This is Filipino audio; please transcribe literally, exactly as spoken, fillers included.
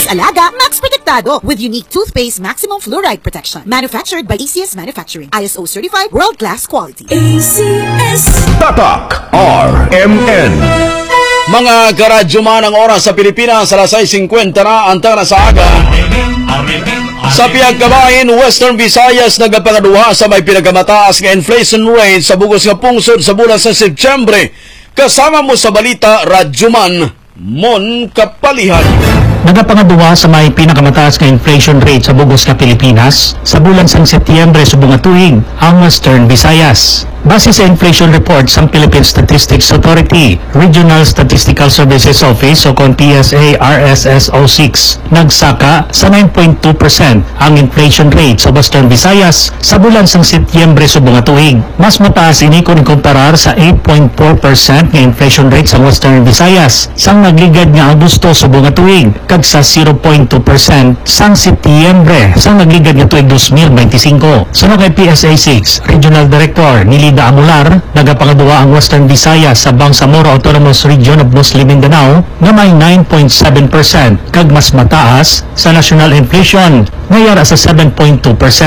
Alaga, Max Protektado with unique toothpaste maximum fluoride protection. Manufactured by A C S Manufacturing. I S O certified, world-class quality. A C S Tatak R M N. Mga karadyo man ang oras sa Pilipinas, alas sais singkwenta na ang tara sa aga. Sa Piagkabahin, Western Visayas nagapangaduha sa may pinakamataas nga inflation rate sa bugos nga pungsod sa bulan sa Setyembre. Kasama mo sa balita, Radyo Man, Mon Kapalihan. Nagapangaduha sa may pinakamataas nga inflation rate sa bugos nga Pilipinas sa bulan sang Setyembre subong nga tuig ang Western Visayas. Base sa inflation report sa Philippine Statistics Authority, Regional Statistical Services Office o kon P S A R S S O six, nagsaka sa nine point two percent ang inflation rate sa Western Visayas sa bulan sang Setyembre subong nga tuig. Mas mataas ini kung ikumparar sa eight point four percent nga inflation rate sa Western Visayas sang nagligad nga Agosto subong nga tuig kag sa zero point two percent sang Setyembre sang nagligad nga tuig twenty twenty-five. Sunod kay P S A six, Regional Director Nilida Amular, nagapangaduha ang Western Visayas sa Bangsamoro Autonomous Region of Muslim Mindanao nga may nine point seven percent kag mas mataas sa national inflation nga yara sa seven point two percent.